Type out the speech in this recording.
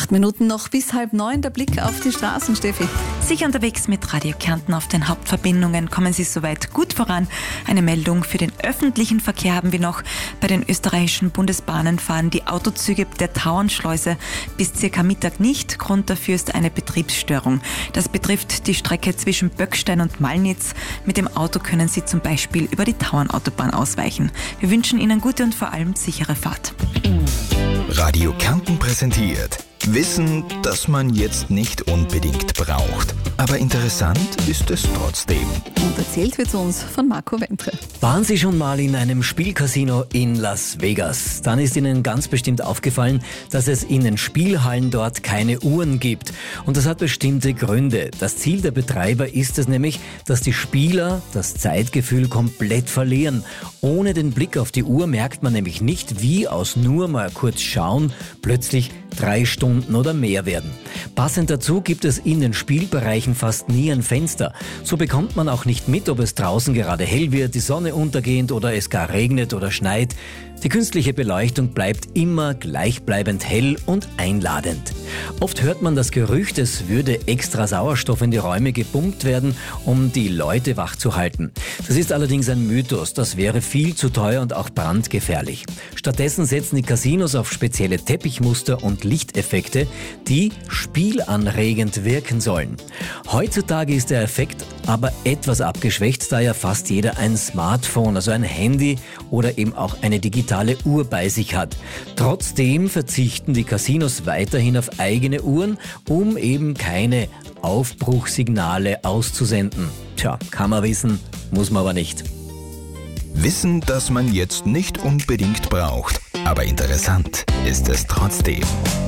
8 Minuten noch bis 8:30, der Blick auf die Straßen, Steffi. Sicher unterwegs mit Radio Kärnten auf den Hauptverbindungen. Kommen Sie soweit gut voran. Eine Meldung für den öffentlichen Verkehr haben wir noch. Bei den österreichischen Bundesbahnen fahren die Autozüge der Tauernschleuse bis circa Mittag nicht. Grund dafür ist eine Betriebsstörung. Das betrifft die Strecke zwischen Böckstein und Malnitz. Mit dem Auto können Sie zum Beispiel über die Tauernautobahn ausweichen. Wir wünschen Ihnen gute und vor allem sichere Fahrt. Radio Kärnten präsentiert Wissen, das man jetzt nicht unbedingt braucht. Aber interessant ist es trotzdem. Und erzählt wird uns von Marco Wentre. Waren Sie schon mal in einem Spielcasino in Las Vegas? Dann ist Ihnen ganz bestimmt aufgefallen, dass es in den Spielhallen dort keine Uhren gibt. Und das hat bestimmte Gründe. Das Ziel der Betreiber ist es nämlich, dass die Spieler das Zeitgefühl komplett verlieren. Ohne den Blick auf die Uhr merkt man nämlich nicht, wie aus nur mal kurz schauen plötzlich 3 Stunden oder mehr werden. Passend dazu gibt es in den Spielbereichen fast nie ein Fenster. So bekommt man auch nicht mit, ob es draußen gerade hell wird, die Sonne untergeht oder es gar regnet oder schneit. Die künstliche Beleuchtung bleibt immer gleichbleibend hell und einladend. Oft hört man das Gerücht, es würde extra Sauerstoff in die Räume gepumpt werden, um die Leute wach zu halten. Das ist allerdings ein Mythos, das wäre viel zu teuer und auch brandgefährlich. Stattdessen setzen die Casinos auf spezielle Teppichmuster und Lichteffekte, die spielanregend wirken sollen. Heutzutage ist der Effekt aber etwas abgeschwächt, da ja fast jeder ein Smartphone, also ein Handy oder eben auch eine digitale Uhr bei sich hat. Trotzdem verzichten die Casinos weiterhin auf eigene Uhren, um eben keine Aufbruchssignale auszusenden. Tja, kann man wissen, muss man aber nicht. Wissen, das man jetzt nicht unbedingt braucht. Aber interessant ist es trotzdem.